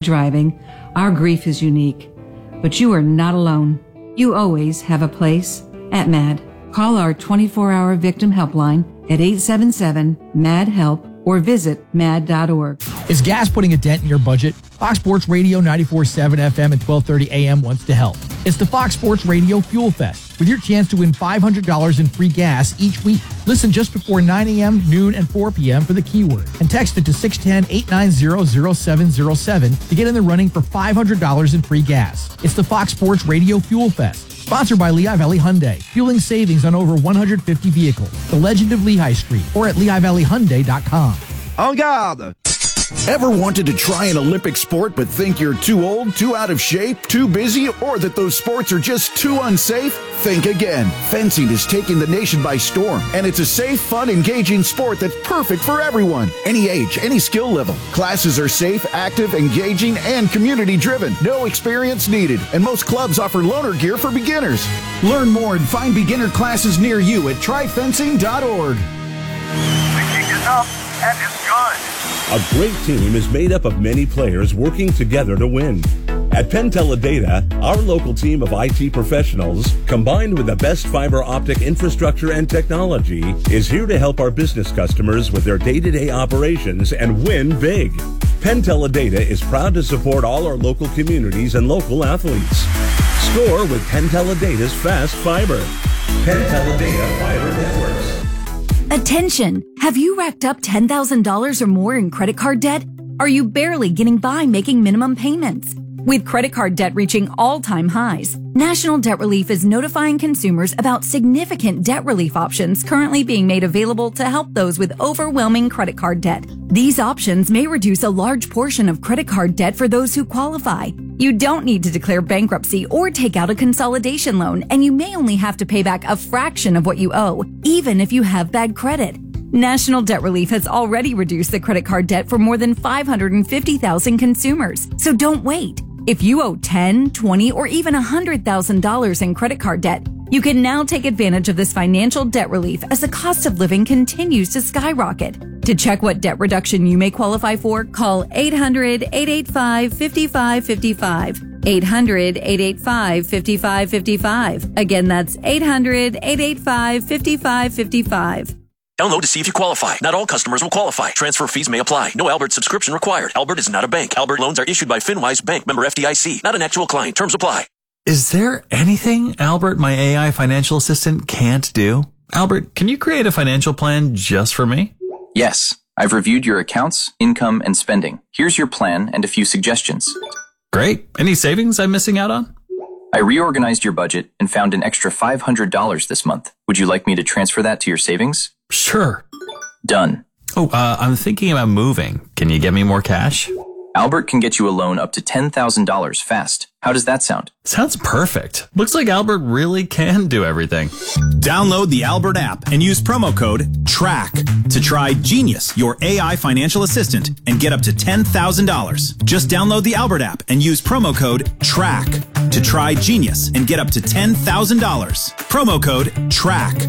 driving, our grief is unique. But you are not alone. You always have a place at MAD. Call our 24-hour victim helpline at 877-MAD-HELP or visit mad.org. Is gas putting a dent in your budget? Fox Sports Radio 94.7 FM and 1230 AM wants to help. It's the Fox Sports Radio Fuel Fest, with your chance to win $500 in free gas each week. Listen just before 9 a.m., noon, and 4 p.m. for the keyword, and text it to 610-890-0707 to get in the running for $500 in free gas. It's the Fox Sports Radio Fuel Fest, sponsored by Lehigh Valley Hyundai, fueling savings on over 150 vehicles. The Legend of Lehigh Street, or at LehighValleyHyundai.com. En garde! Ever wanted to try an Olympic sport but think you're too old, too out of shape, too busy, or that those sports are just too unsafe? Think again. Fencing is taking the nation by storm, and it's a safe, fun, engaging sport that's perfect for everyone. Any age, any skill level. Classes are safe, active, engaging, and community-driven. No experience needed, and most clubs offer loaner gear for beginners. Learn more and find beginner classes near you at tryfencing.org. The kick is up, and it's good. A great team is made up of many players working together to win. At Penteledata, our local team of IT professionals, combined with the best fiber optic infrastructure and technology, is here to help our business customers with their day-to-day operations and win big. Penteledata is proud to support all our local communities and local athletes. Score with Penteledata's fast fiber. Penteledata Fiber Networks. Attention! Have you racked up $10,000 or more in credit card debt? Are you barely getting by making minimum payments? With credit card debt reaching all-time highs, National Debt Relief is notifying consumers about significant debt relief options currently being made available to help those with overwhelming credit card debt. These options may reduce a large portion of credit card debt for those who qualify. You don't need to declare bankruptcy or take out a consolidation loan, and you may only have to pay back a fraction of what you owe, even if you have bad credit. National Debt Relief has already reduced the credit card debt for more than 550,000 consumers, so don't wait. If you owe $10,000, $20,000, or even $100,000 in credit card debt, you can now take advantage of this financial debt relief as the cost of living continues to skyrocket. To check what debt reduction you may qualify for, call 800-885-5555. 800-885-5555. Again, that's 800-885-5555. Download to see if you qualify. Not all customers will qualify. Transfer fees may apply. No Albert subscription required. Albert is not a bank. Albert loans are issued by FinWise Bank, member FDIC. Not an actual client. Terms apply. Is there anything Albert, my AI financial assistant, can't do? Albert, can you create a financial plan just for me? Yes. I've reviewed your accounts, income, and spending. Here's your plan and a few suggestions. Great. Any savings I'm missing out on? I reorganized your budget and found an extra $500 this month. Would you like me to transfer that to your savings? Sure. Done. Oh, I'm thinking about moving. Can you get me more cash? Albert can get you a loan up to $10,000 fast. How does that sound? Sounds perfect. Looks like Albert really can do everything. Download the Albert app and use promo code TRACK to try Genius, your AI financial assistant, and get up to $10,000. Just download the Albert app and use promo code TRACK to try Genius and get up to $10,000. Promo code TRACK.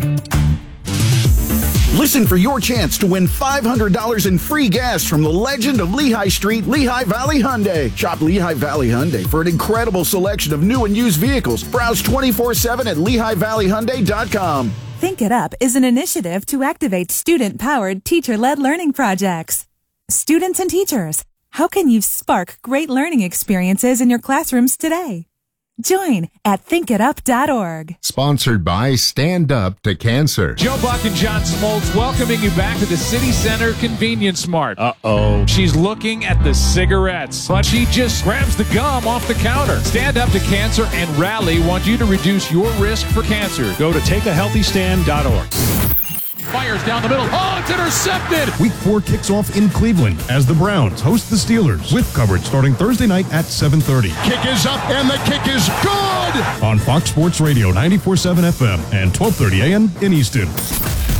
Listen for your chance to win $500 in free gas from the Legend of Lehigh Street, Lehigh Valley Hyundai. Shop Lehigh Valley Hyundai for an incredible selection of new and used vehicles. Browse 24/7 at LehighValleyHyundai.com. Think It Up is an initiative to activate student-powered, teacher-led learning projects. Students and teachers, how can you spark great learning experiences in your classrooms today? Join at thinkitup.org. Sponsored by Stand Up to Cancer. Joe Buck and John Smoltz welcoming you back to the City Center Convenience Mart. Uh-oh. She's looking at the cigarettes, but she just grabs the gum off the counter. Stand Up to Cancer and Rally want you to reduce your risk for cancer. Go to takeahealthystand.org. Fires down the middle. Oh, it's intercepted. Week 4 kicks off in Cleveland as the Browns host the Steelers with coverage starting Thursday night at 7:30. Kick is up and the kick is good! On Fox Sports Radio 94.7 FM and 12:30 a.m. in Easton.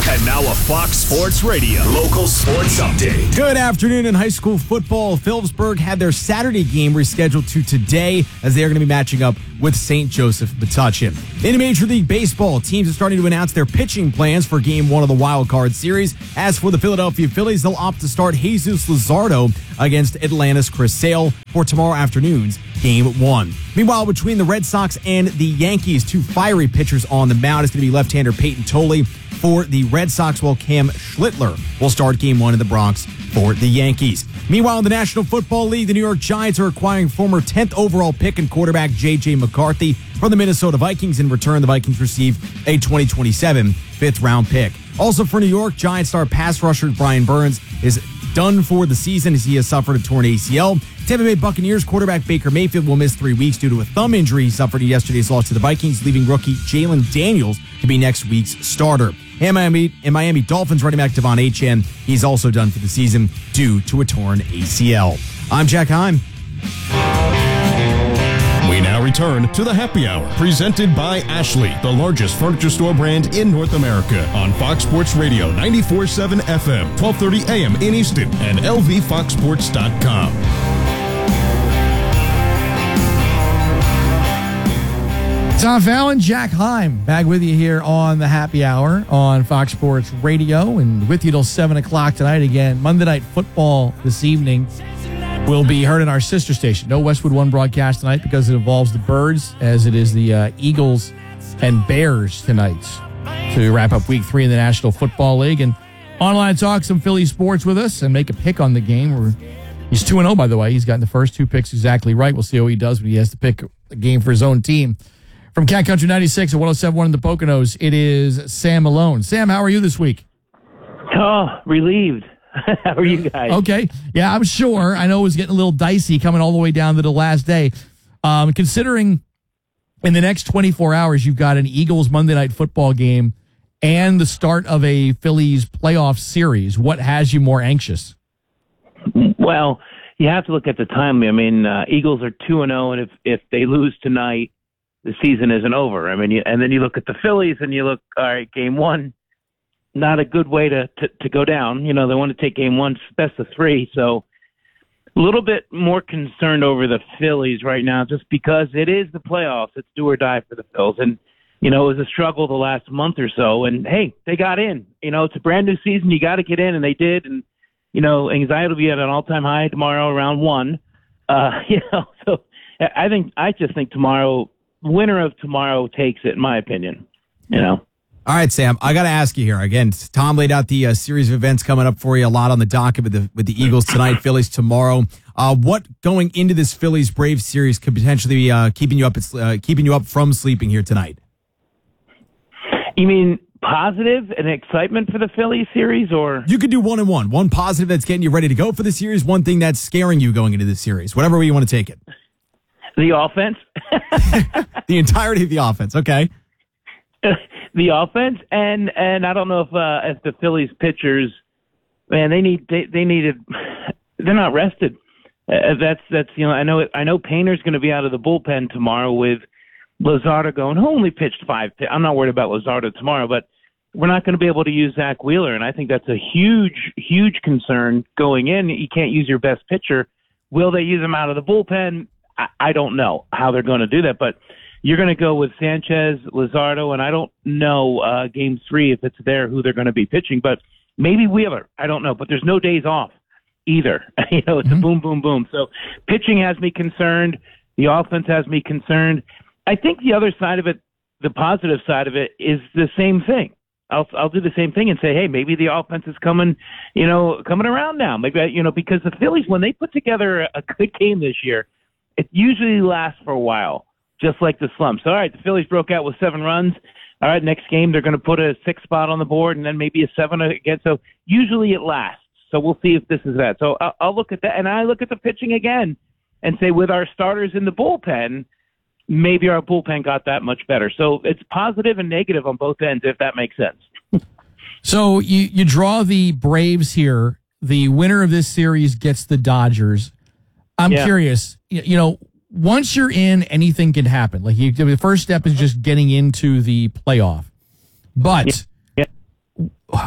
And now a Fox Sports Radio local sports update. Good afternoon. In high school football, Phillipsburg had their Saturday game rescheduled to today as they are going to be matching up with St. Joseph Metuchen. In Major League Baseball, teams are starting to announce their pitching plans for Game 1 of the Wild Card Series. As for the Philadelphia Phillies, they'll opt to start Jesus Luzardo against Atlanta's Chris Sale for tomorrow afternoon's Game 1. Meanwhile, between the Red Sox and the Yankees, two fiery pitchers on the mound. It's going to be left-hander Peyton Tolley for the Red Sox, while Cam Schlittler will start Game 1 in the Bronx for the Yankees. Meanwhile, in the National Football League, the New York Giants are acquiring former 10th overall pick and quarterback J.J. McCarthy from the Minnesota Vikings. In return, the Vikings receive a 2027 fifth-round pick. Also for New York, Giants star pass rusher Brian Burns is done for the season as he has suffered a torn ACL. Tampa Bay Buccaneers quarterback Baker Mayfield will miss 3 weeks due to a thumb injury he suffered in yesterday's loss to the Vikings, leaving rookie Jalen Daniels to be next week's starter. And Miami Dolphins running back Devon Achane, he's also done for the season due to a torn ACL. I'm Jack Heim. We now return to the Happy Hour, presented by Ashley, the largest furniture store brand in North America, on Fox Sports Radio 94.7 FM, 1230 AM in Easton, and lvfoxsports.com. Tom Fallon, Jack Heim, back with you here on the Happy Hour on Fox Sports Radio, and with you till 7 o'clock tonight again. Monday Night Football this evening will be heard in our sister station. No Westwood One broadcast tonight because it involves the Birds, as it is the Eagles and Bears tonight to wrap up Week 3 in the National Football League. And online talk some Philly sports with us and make a pick on the game. He's 2-0, by the way. He's gotten the first 2 picks exactly right. We'll see how he does when he has to pick a game for his own team. From Cat Country 96 at 107.1 in the Poconos, it is Sam Malone. Sam, how are you this week? Oh, relieved. How are you guys? Okay. Yeah, I'm sure. I know it was getting a little dicey coming all the way down to the last day. Considering in the next 24 hours, you've got an Eagles Monday Night Football game and the start of a Phillies playoff series, what has you more anxious? Well, you have to look at the time. I mean, Eagles are 2-0, and if they lose tonight, the season isn't over. I mean, and then you look at the Phillies and you look, all right, Game 1, not a good way to go down. You know, they want to take Game 1, best of 3. So a little bit more concerned over the Phillies right now, just because it is the playoffs. It's do or die for the Phils. And, you know, it was a struggle the last month or so. And, hey, they got in. You know, it's a brand new season. You got to get in, and they did. And, you know, anxiety will be at an all-time high tomorrow around 1. You know, so I just think tomorrow, winner of tomorrow takes it, in my opinion. You know. All right, Sam, I got to ask you here. Again, Tom laid out the series of events coming up for you, a lot on the docket with the Eagles tonight, Phillies tomorrow. What going into this Phillies-Braves series could potentially be keeping you up from sleeping here tonight? You mean positive and excitement for the Phillies series, or? You could do 1 and 1. One positive that's getting you ready to go for the series, one thing that's scaring you going into the series, whatever way you want to take it. The offense. The entirety of the offense. Okay. The offense, and I don't know if the Phillies pitchers, man, they're not rested. That's you know, I know Painter's going to be out of the bullpen tomorrow with Luzardo going, who only pitched 5. I'm not worried about Luzardo tomorrow, but we're not going to be able to use Zach Wheeler, and I think that's a huge concern going in. You can't use your best pitcher. Will they use him out of the bullpen? I don't know how they're going to do that, but you're going to go with Sanchez, Luzardo, and I don't know Game 3 if it's there who they're going to be pitching, but maybe Wheeler. I don't know, but there's no days off either. You know, it's a boom, boom, boom. So pitching has me concerned. The offense has me concerned. I think the other side of it, the positive side of it, is the same thing. I'll do the same thing and say, hey, maybe the offense is coming around now. Maybe, because the Phillies, when they put together a good game this year, it usually lasts for a while, just like the slumps. All right, the Phillies broke out with 7 runs. All right, next game they're going to put a 6 spot on the board and then maybe a 7 again. So usually it lasts. So we'll see if this is that. So I'll look at that, and I look at the pitching again and say with our starters in the bullpen, maybe our bullpen got that much better. So it's positive and negative on both ends, if that makes sense. So you draw the Braves here. The winner of this series gets the Dodgers. I'm curious, once you're in, anything can happen. Like the first step is just getting into the playoff. But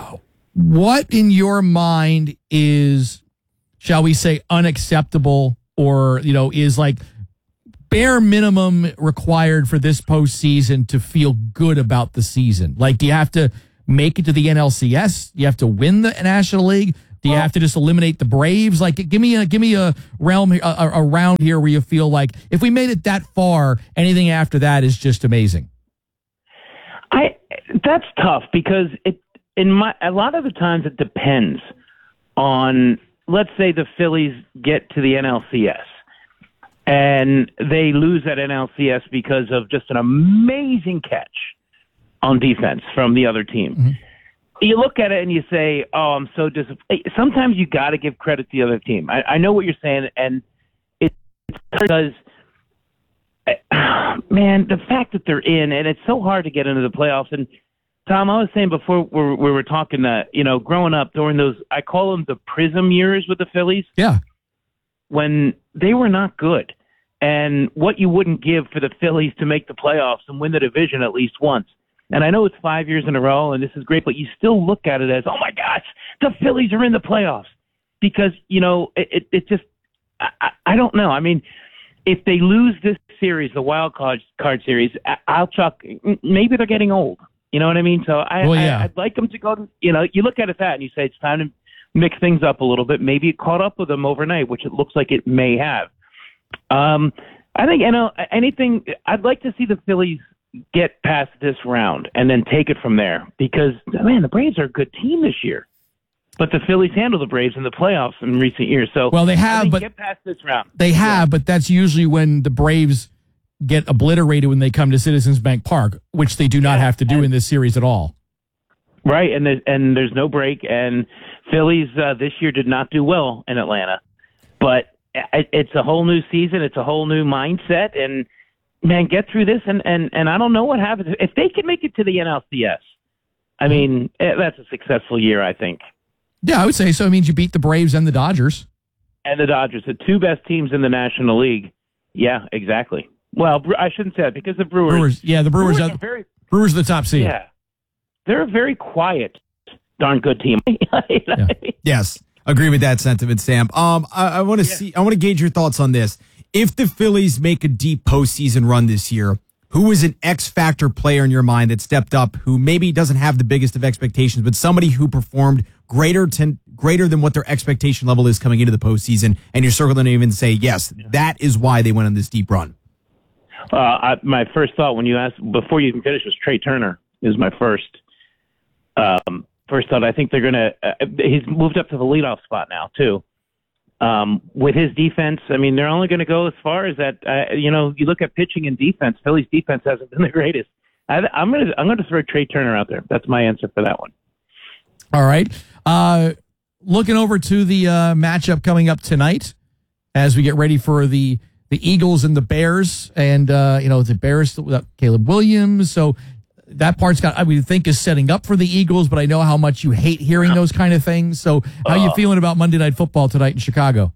What in your mind is, shall we say, unacceptable, or, is like bare minimum required for this postseason to feel good about the season? Like, do you have to make it to the NLCS? You have to win the National League? Do you have to just eliminate the Braves? Like, give me a realm, a round here where you feel like if we made it that far, anything after that is just amazing. That's tough because a lot of the times it depends on, let's say the Phillies get to the NLCS and they lose that NLCS because of just an amazing catch on defense from the other team. Mm-hmm. You look at it and you say, oh, I'm so disappointed. Sometimes you got to give credit to the other team. I know what you're saying, and it's because, man, the fact that they're in, and it's so hard to get into the playoffs. And, Tom, I was saying before we were talking that, growing up during those, I call them the prism years with the Phillies. Yeah. When they were not good. And what you wouldn't give for the Phillies to make the playoffs and win the division at least once. And I know it's 5 years in a row, and this is great, but you still look at it as, oh, my gosh, the Phillies are in the playoffs. Because, it just – I don't know. I mean, if they lose this series, the wild card series, I'll chalk – maybe they're getting old. You know what I mean? So I'd like them to go to – you look at it that and you say it's time to mix things up a little bit. Maybe it caught up with them overnight, which it looks like it may have. I think, anything – I'd like to see the Phillies – get past this round and then take it from there because, man, the Braves are a good team this year. But the Phillies handle the Braves in the playoffs in recent years. So, well, they have, but get past this round. They have, but that's usually when the Braves get obliterated when they come to Citizens Bank Park, which they do not have to do in this series at all. Right, and there's no break. And Phillies this year did not do well in Atlanta. But it's a whole new season. It's a whole new mindset. And, man, get through this, and I don't know what happens. If they can make it to the NLCS, I mean, that's a successful year, I think. Yeah, I would say so. It means you beat the Braves and the Dodgers. And the Dodgers, the two best teams in the National League. Yeah, exactly. Well, I shouldn't say that because the Brewers. The Brewers are Brewers are the top seed. Yeah. They're a very quiet, darn good team. Yeah. Yes, agree with that sentiment, Sam. I want to gauge your thoughts on this. If the Phillies make a deep postseason run this year, who is an X-factor player in your mind that stepped up, who maybe doesn't have the biggest of expectations, but somebody who performed greater than what their expectation level is coming into the postseason, and you're circling to even say, yes, that is why they went on this deep run? My first thought when you asked, before you even finished, was Trey Turner is my first thought. I think they're going to he's moved up to the leadoff spot now, too. With his defense, I mean, they're only going to go as far as that. You look at pitching and defense. Philly's defense hasn't been the greatest. I'm going to throw Trey Turner out there. That's my answer for that one. All right. Looking over to the matchup coming up tonight, as we get ready for the Eagles and the Bears, and the Bears without Caleb Williams. So that part's I would think is setting up for the Eagles, but I know how much you hate hearing those kind of things. So how are you feeling about Monday Night Football tonight in Chicago?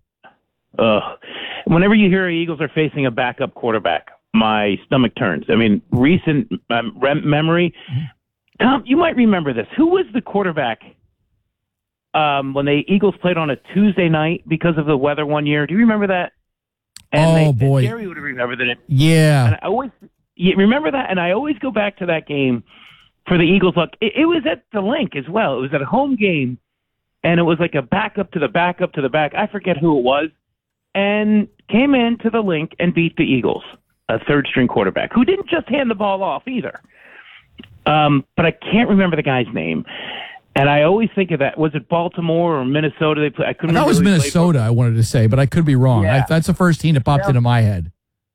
Whenever you hear Eagles are facing a backup quarterback, my stomach turns. I mean, recent memory. Tom, you might remember this. Who was the quarterback when the Eagles played on a Tuesday night because of the weather one year? Do you remember that? And boy. Jerry would have remembered it. Yeah. And remember that? And I always go back to that game for the Eagles. Look, it was at the Link as well. It was at a home game, and it was like a backup to the backup to the back. I forget who it was, and came into the Link and beat the Eagles, a third-string quarterback, who didn't just hand the ball off either. But I can't remember the guy's name. And I always think of that. Was it Baltimore or Minnesota? They play. I couldn't. That was Minnesota. I wanted to say, but I could be wrong. Yeah. That's the first team that popped into my head.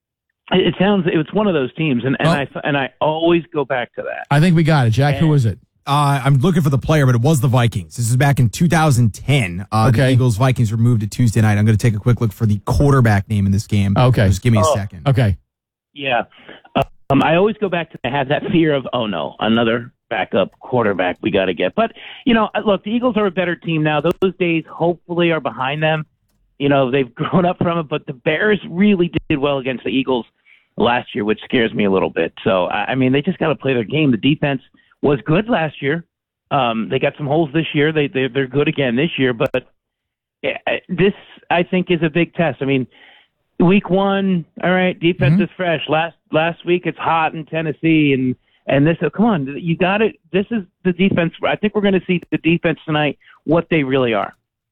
It's one of those teams, and I always go back to that. I think we got it, Jack. Who was it? I'm looking for the player, but it was the Vikings. This is back in 2010. The Eagles-Vikings were moved to Tuesday night. I'm going to take a quick look for the quarterback name in this game. Okay, just give me a second. Okay. Yeah, I always go back to have that fear of, oh no, another backup quarterback we got to get. But look, the Eagles are a better team now. Those days hopefully are behind them. They've grown up from it, but the Bears really did well against the Eagles last year, which scares me a little bit. So, I mean, they just got to play their game. The defense was good last year. They got some holes this year. They're good again this year, but this, I think, is a big test. I mean, week 1, all right, defense is fresh. Last week it's hot in Tennessee, and this, come on, you got it. This is the defense. I think we're going to see the defense tonight, what they really are.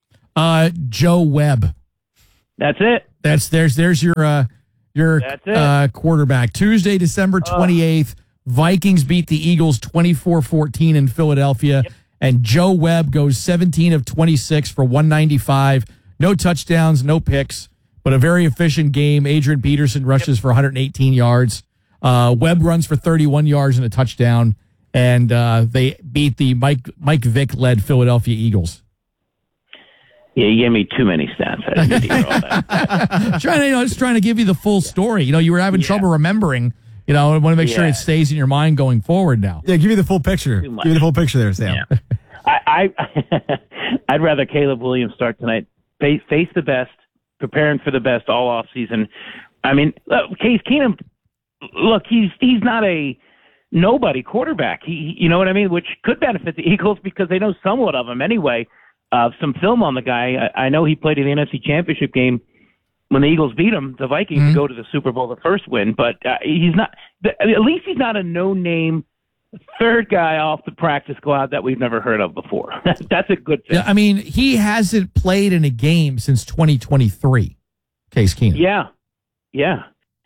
Joe Webb. That's it. There's your quarterback. Tuesday, December 28th, Vikings beat the Eagles 24-14 in Philadelphia, and Joe Webb goes 17 of 26 for 195. No touchdowns, no picks, but a very efficient game. Adrian Peterson rushes for 118 yards. Webb runs for 31 yards and a touchdown, and they beat the Mike Vick-led Philadelphia Eagles. Yeah, you gave me too many stats. I didn't need to hear all that. Just trying to give you the full story. You were having trouble remembering. I want to make sure it stays in your mind going forward now. Yeah, give me the full picture. Give me the full picture there, Sam. Yeah. I'd rather Caleb Williams start tonight. Face the best, preparing for the best all off season. I mean, Case Keenum. Look, he's not a nobody quarterback. You know what I mean? Which could benefit the Eagles because they know somewhat of him anyway. Some film on the guy. I know he played in the NFC Championship game when the Eagles beat him, the Vikings, to go to the Super Bowl, the first win. But he's not. At least he's not a no-name third guy off the practice squad that we've never heard of before. That's a good thing. Yeah, I mean, he hasn't played in a game since 2023. Case Keenum. Yeah.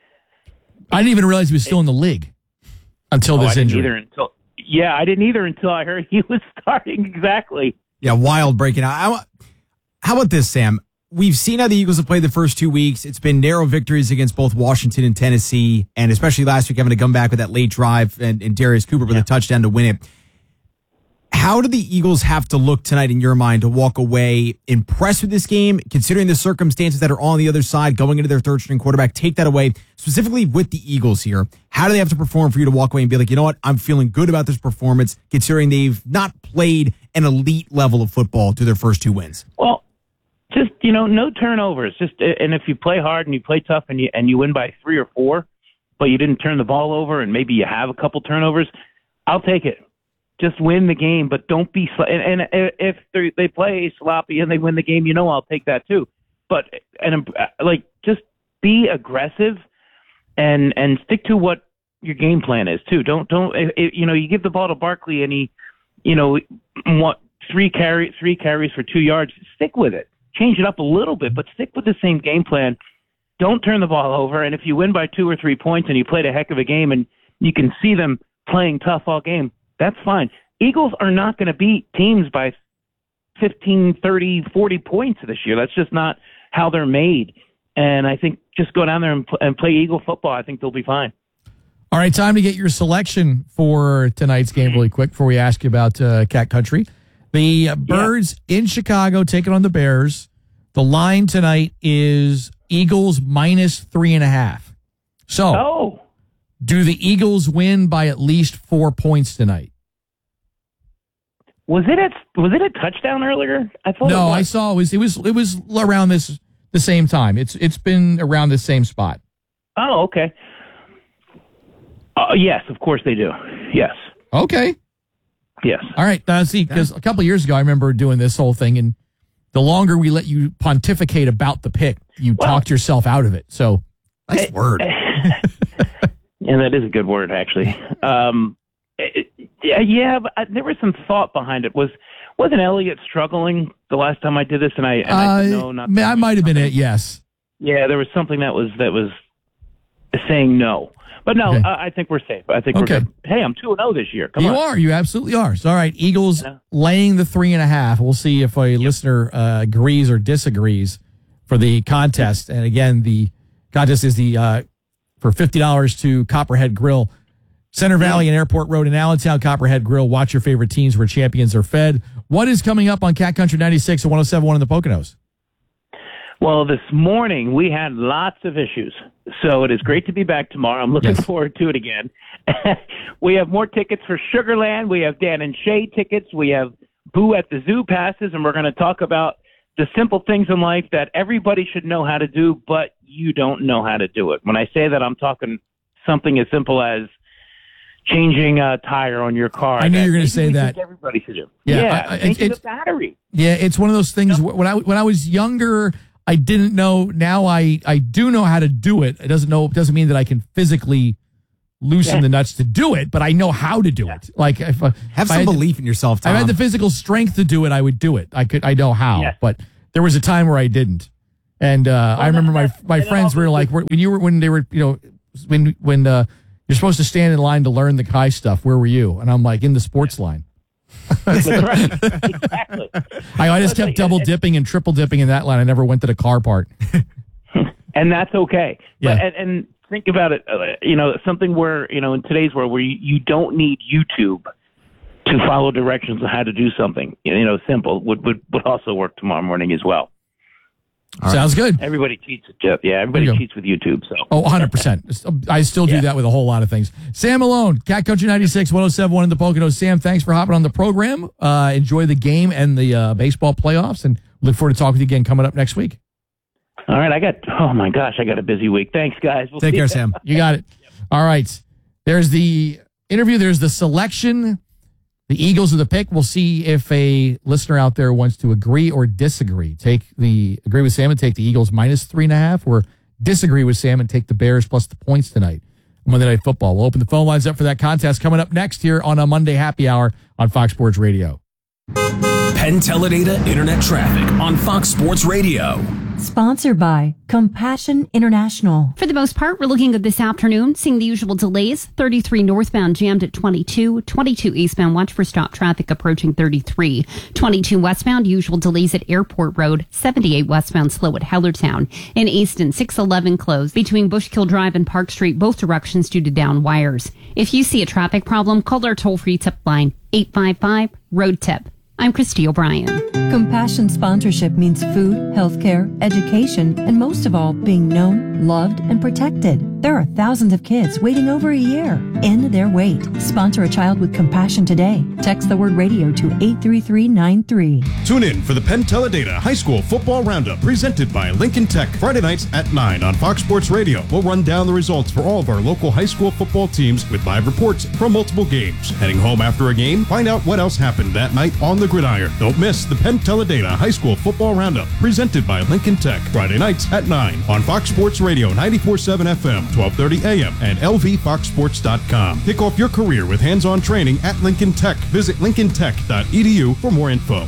I didn't even realize he was still in the league until this injury. I didn't either until I heard he was starting. Exactly. Yeah, wild breaking out. How about this, Sam? We've seen how the Eagles have played the first 2 weeks. It's been narrow victories against both Washington and Tennessee, and especially last week having to come back with that late drive and Darius Cooper with a touchdown to win it. How do the Eagles have to look tonight in your mind to walk away impressed with this game, considering the circumstances that are on the other side, going into their third-string quarterback? Take that away, specifically with the Eagles here. How do they have to perform for you to walk away and be like, you know what, I'm feeling good about this performance, considering they've not played an elite level of football through their first 2 wins? Well, just, no turnovers. And if you play hard and you play tough and you win by 3 or 4, but you didn't turn the ball over and maybe you have a couple turnovers, I'll take it. Just win the game, but don't be and if they play sloppy and they win the game, I'll take that too. But just be aggressive and stick to what your game plan is too. Don't you give the ball to Barkley and he, what 3 carries for 2 yards. Stick with it. Change it up a little bit, but stick with the same game plan. Don't turn the ball over. And if you win by 2 or 3 points and you played a heck of a game and you can see them playing tough all game, that's fine. Eagles are not going to beat teams by 15, 30, 40 points this year. That's just not how they're made. And I think just go down there and play Eagle football. I think they'll be fine. All right, time to get your selection for tonight's game really quick before we ask you about Cat Country. The Birds in Chicago taking on the Bears. The line tonight is Eagles minus 3.5. So, do the Eagles win by at least 4 points tonight? Was it a touchdown earlier? I thought no, I saw it was around the same time. It's been around the same spot. Oh, okay. Yes, of course they do. Yes. Okay. Yes. All right. See, because a couple of years ago, I remember doing this whole thing, and the longer we let you pontificate about the pick, you talked yourself out of it. So, nice word. Yeah, that is a good word, actually. But there was some thought behind it. Wasn't Elliott struggling the last time I did this? And I said no, not. I might have been it. Yes. Yeah, there was something that was saying no. But no, okay. I think we're safe. I think we're good. Hey, I'm 2-0 this year. Come on. You are. You absolutely are. So, all right, Eagles laying the 3.5. We'll see if a listener agrees or disagrees for the contest. And again, the contest is for $50 to Copperhead Grill, Center Valley and Airport Road in Allentown. Copperhead Grill. Watch your favorite teams where champions are fed. What is coming up on Cat Country 96 and 107.1 in the Poconos? Well, this morning we had lots of issues, so it is great to be back tomorrow. I'm looking forward to it again. We have more tickets for Sugarland. We have Dan and Shay tickets. We have Boo at the Zoo passes, and we're going to talk about the simple things in life that everybody should know how to do, but you don't know how to do it. When I say that, I'm talking something as simple as changing a tire on your car. I knew you were going to say that. Everybody should do. Yeah, changing the battery. Yeah, it's one of those things. When I was younger, I didn't know. Now I do know how to do it. It doesn't mean that I can physically loosen the nuts to do it, but I know how to do it. Like if have some belief in yourself, Tom. If I had the physical strength to do it, I would do it. I know how, but there was a time where I didn't. And I remember my friends were like, when you're supposed to stand in line to learn the Kai stuff, where were you? And I'm like, in the sports line. That's right. Exactly. I just kept double dipping and triple dipping in that line. I never went to the car part. And that's okay. Yeah. But, and think about it, something where, in today's world where you don't need YouTube to follow directions on how to do something, simple would also work tomorrow morning as well. Sounds good. Everybody cheats. Everybody cheats with YouTube. So 100%. I still do that with a whole lot of things. Sam Malone, Cat Country 96, 107.1 in the Poconos. Sam, thanks for hopping on the program. Enjoy the game and the baseball playoffs, and look forward to talking with you again coming up next week. All right. I got a busy week. Thanks, guys. Take care, Sam. You got it. All right. There's the interview. There's the selection. The Eagles are the pick. We'll see if a listener out there wants to agree or disagree. Agree with Sam and take the Eagles -3.5, or disagree with Sam and take the Bears plus the points tonight. Monday Night Football. We'll open the phone lines up for that contest coming up next here on a Monday Happy Hour on Fox Sports Radio. Penn Teledata Internet Traffic on Fox Sports Radio. Sponsored by Compassion International. For the most part, we're looking at this afternoon, seeing the usual delays. 33 northbound jammed at 22. 22 eastbound, watch for stop traffic approaching 33. 22 westbound, usual delays at Airport Road. 78 westbound, slow at Hellertown. In Easton, 611 closed between Bushkill Drive and Park Street, both directions due to down wires. If you see a traffic problem, call our toll-free tip line, 855-ROAD-TIP. I'm Christy O'Brien. Compassion sponsorship means food, healthcare, education, and most of all, being known, loved, and protected. There are thousands of kids waiting over a year. End their wait. Sponsor a child with compassion today. Text the word radio to 83393. Tune in for the Penn Teledata High School Football Roundup presented by Lincoln Tech Friday nights at 9 on Fox Sports Radio. We'll run down the results for all of our local high school football teams with live reports from multiple games. Heading home after a game, find out what else happened that night on the gridiron. Don't miss the Penn Teledata High School Football Roundup presented by Lincoln Tech Friday nights at 9 on Fox Sports Radio 94.7 FM, 1230 AM, and lvfoxsports.com. Kick off your career with hands-on training at Lincoln Tech. Visit lincolntech.edu for more info.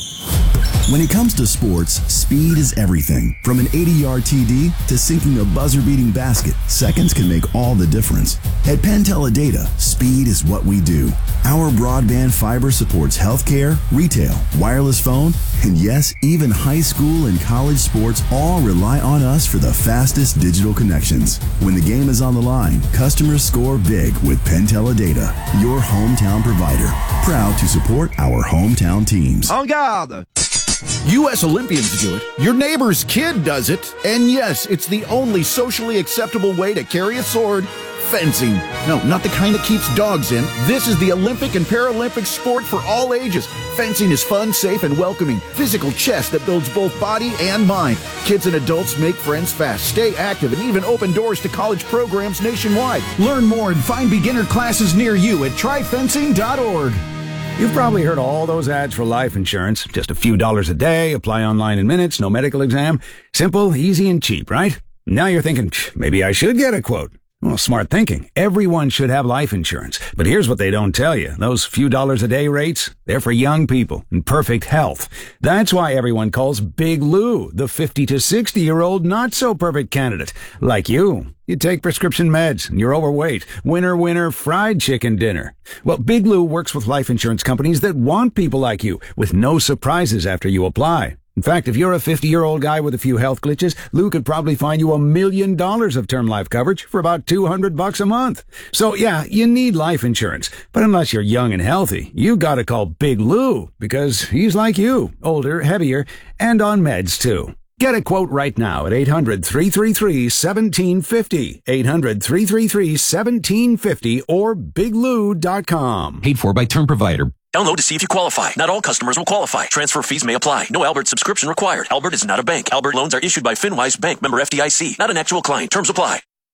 When it comes to sports, speed is everything. From an 80-yard TD to sinking a buzzer-beating basket, seconds can make all the difference. At Penn Teledata, speed is what we do. Our broadband fiber supports healthcare, retail, wireless phone, and yes, even high school and college sports all rely on us for the fastest digital connections. When the game is on the line, customers score big with Penn Teledata, your hometown provider. Proud to support our hometown teams. En garde! U.S. Olympians do it. Your neighbor's kid does it. And yes, it's the only socially acceptable way to carry a sword. Fencing. No, not the kind that keeps dogs in. This is the Olympic and Paralympic sport for all ages. Fencing is fun, safe, and welcoming. Physical chess that builds both body and mind. Kids and adults make friends fast, stay active, and even open doors to college programs nationwide. Learn more and find beginner classes near you at tryfencing.org. You've probably heard all those ads for life insurance. Just a few dollars a day, apply online in minutes, no medical exam. Simple, easy, and cheap, right? Now you're thinking, maybe I should get a quote. Well, smart thinking. Everyone should have life insurance. But here's what they don't tell you. Those few dollars a day rates, they're for young people in perfect health. That's why everyone calls Big Lou the 50 to 60-year-old not-so-perfect candidate. Like you. You take prescription meds, and you're overweight. Winner, fried chicken dinner. Well, Big Lou works with life insurance companies that want people like you, with no surprises after you apply. In fact, if you're a 50-year-old guy with a few health glitches, Lou could probably find you $1 million of term life coverage for about $200 a month. So yeah, you need life insurance. But unless you're young and healthy, you gotta call Big Lou, because he's like you, older, heavier, and on meds too. Get a quote right now at 800-333-1750, 800-333-1750, or biglou.com. Paid for by term provider. Download to see if you qualify. Not all customers will qualify. Transfer fees may apply. No Albert subscription required. Albert is not a bank. Albert loans are issued by FinWise Bank, member FDIC. Not an actual client. Terms apply.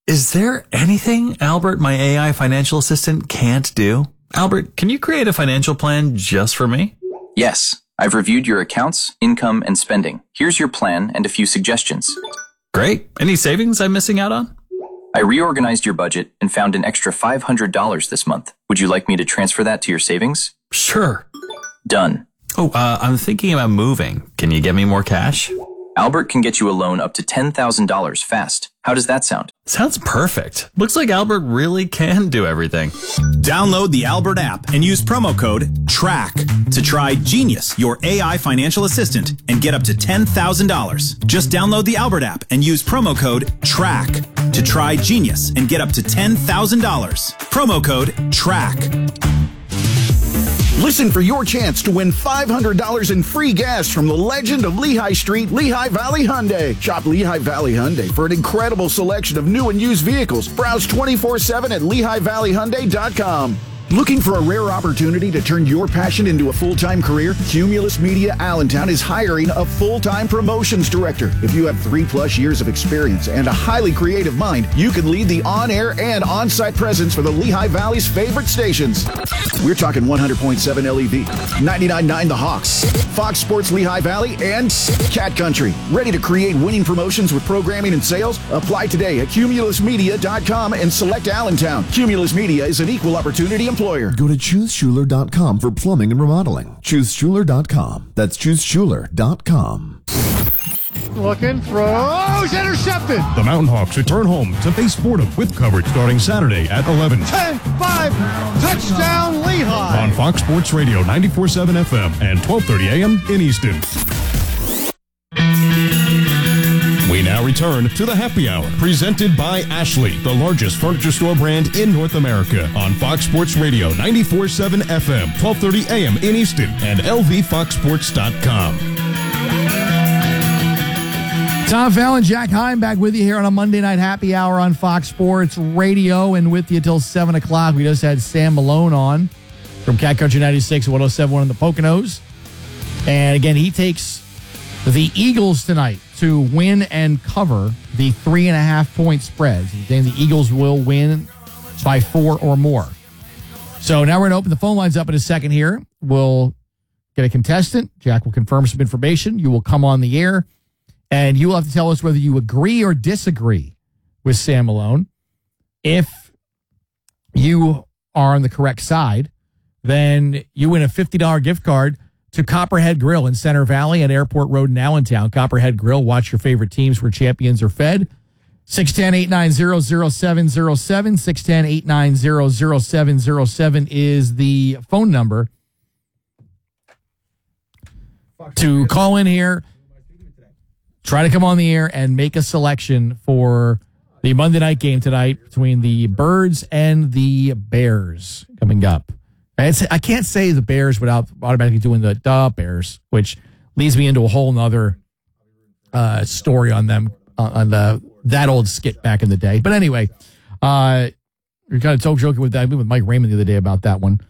Is there anything Albert, my AI financial assistant, can't do? Albert, can you create a financial plan just for me? Yes, I've reviewed your accounts, income, and spending. Here's your plan and a few suggestions. Great. Any savings I'm missing out on? I reorganized your budget and found an extra $500 this month. Would you like me to transfer that to your savings? Sure. Done. Oh, I'm thinking about moving. Can you get me more cash? Albert can get you a loan up to $10,000 fast. How does that sound? Sounds perfect. Looks like Albert really can do everything. Download the Albert app and use promo code TRACK to try Genius, your AI financial assistant, and get up to $10,000. Just download the Albert app and use promo code TRACK to try Genius and get up to $10,000. Promo code TRACK. Listen for your chance to win $500 in free gas from the legend of Lehigh Street, Lehigh Valley Hyundai. Shop Lehigh Valley Hyundai for an incredible selection of new and used vehicles. Browse 24/7 at LehighValleyHyundai.com. Looking for a rare opportunity to turn your passion into a full-time career? Cumulus Media Allentown is hiring a full-time promotions director. If you have 3+ years of experience and a highly creative mind, you can lead the on-air and on-site presence for the Lehigh Valley's favorite stations. We're talking 100.7 LEV, 99.9 The Hawks, Fox Sports Lehigh Valley, and Cat Country. Ready to create winning promotions with programming and sales? Apply today at CumulusMedia.com and select Allentown. Cumulus Media is an equal opportunity employer. Go to ChooseSchuler.com for plumbing and remodeling. ChooseSchuler.com. That's ChooseSchuler.com. Looking, throws, intercepted. The Mountain Hawks return home to face Fordham with coverage starting Saturday at 11. 10-5, touchdown Lehigh. On Fox Sports Radio 94.7 FM and 12:30 a.m. in Easton. We now return to the Happy Hour, presented by Ashley, the largest furniture store brand in North America, on Fox Sports Radio 94.7 FM, 12:30 a.m. in Easton, and LVFoxSports.com. Tom Fallon, Jack Heim back with you here on a Monday night happy hour on Fox Sports Radio, and with you till 7 o'clock. We just had Sam Malone on from Cat Country 96 and 107.1 in the Poconos. And again, he takes the Eagles tonight to win and cover the 3.5-point spread. He's saying the Eagles will win by 4 or more. So now we're going to open the phone lines up in a second here. We'll get a contestant. Jack will confirm some information. You will come on the air, and you will have to tell us whether you agree or disagree with Sam Malone. If you are on the correct side, then you win a $50 gift card to Copperhead Grill in Center Valley at Airport Road in Allentown. Copperhead Grill, watch your favorite teams where champions are fed. 610-890-0707. 610-890-0707 is the phone number to call in here, try to come on the air, and make a selection for the Monday night game tonight between the Birds and the Bears coming up. I can't say the Bears without automatically doing the Bears, which leads me into a whole nother story on them, on that old skit back in the day. But anyway, we kind of joking with Mike Raymond the other day about that one,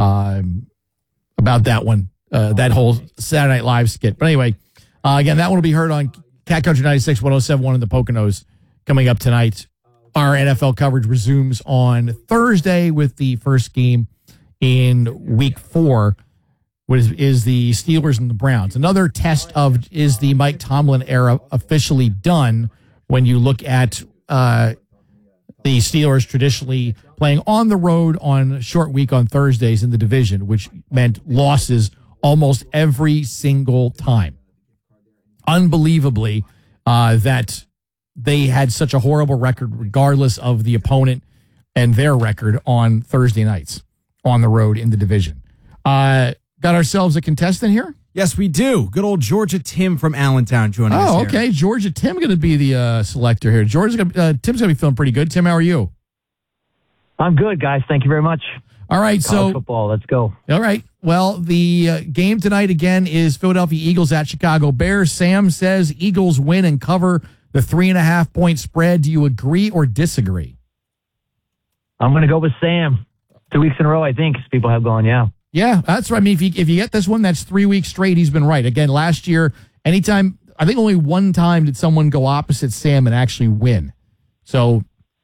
that whole Saturday Night Live skit. But anyway, again, that one will be heard on Cat Country 96, 107.1 in the Poconos coming up tonight. Our NFL coverage resumes on Thursday with the first game in week 4, which is the Steelers and the Browns. Another test of, is the Mike Tomlin era officially done when you look at the Steelers traditionally playing on the road on a short week on Thursdays in the division, which meant losses almost every single time. Unbelievably, that they had such a horrible record regardless of the opponent and their record on Thursday nights on the road in the division. Got ourselves a contestant here? Yes, we do. Good old Georgia Tim from Allentown joining us here. Oh, okay. Georgia Tim going to be the selector here. Tim's going to be feeling pretty good. Tim, how are you? I'm good, guys. Thank you very much. All right. College football. Let's go. All right. Well, the game tonight, again, is Philadelphia Eagles at Chicago Bears. Sam says Eagles win and cover the 3.5-point spread. Do you agree or disagree? I'm going to go with Sam. 2 weeks in a row, I think, people have gone, yeah. Yeah, that's right. I mean, if you get this one, that's 3 weeks straight. He's been right. Again, last year, anytime, I think only one time did someone go opposite Sam and actually win. So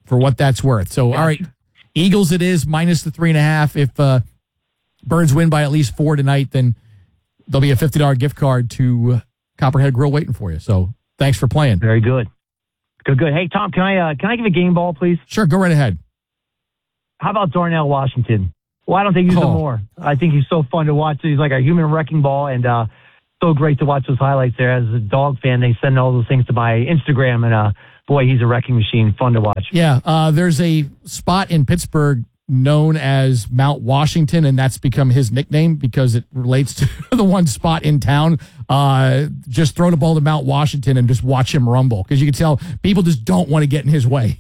for what that's worth. So, all right, Eagles it is, minus the 3.5. If Birds win by at least 4 tonight, then there'll be a $50 gift card to Copperhead Grill waiting for you. So thanks for playing. Very good. Good. Hey, Tom, can I give a game ball, please? Sure, go right ahead. How about Darnell Washington? Why don't they use him more? I think he's so fun to watch. He's like a human wrecking ball, and so great to watch those highlights there. As a dog fan, they send all those things to my Instagram, and boy, he's a wrecking machine. Fun to watch. Yeah, there's a spot in Pittsburgh known as Mount Washington, and that's become his nickname because it relates to the one spot in town. Just throw the ball to Mount Washington and just watch him rumble, because you can tell people just don't want to get in his way.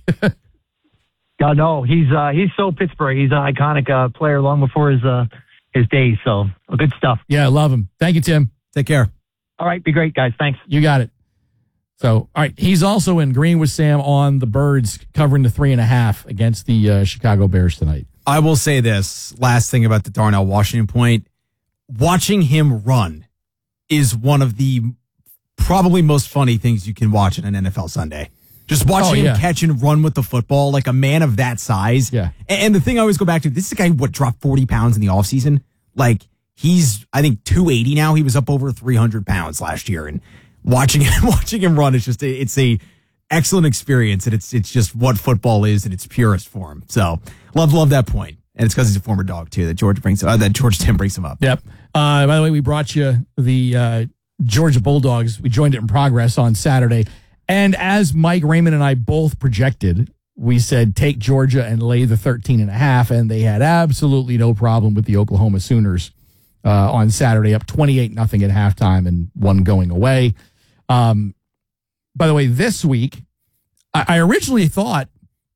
No, he's so Pittsburgh. He's an iconic player long before his days. So good stuff. Yeah, I love him. Thank you, Tim. Take care. All right, be great, guys. Thanks. You got it. So, all right, he's also in green with Sam on the Birds covering the 3.5 against the Chicago Bears tonight. I will say this last thing about the Darnell Washington point. Watching him run is one of the probably most funny things you can watch in an NFL Sunday. Just watching him catch and run with the football, like a man of that size. Yeah. And the thing I always go back to, this is a guy who dropped 40 pounds in the offseason. Like, he's, I think, 280 now. He was up over 300 pounds last year. And watching him run is just, it's a excellent experience. And it's just what football is in its purest form. So, love that point. And it's because he's a former dog, too, that George Tim brings him up. Yep. By the way, we brought you the Georgia Bulldogs. We joined it in progress on Saturday. And as Mike Raymond and I both projected, we said take Georgia and lay the 13.5, and they had absolutely no problem with the Oklahoma Sooners on Saturday, up 28-0 at halftime and one going away. By the way, this week, I originally thought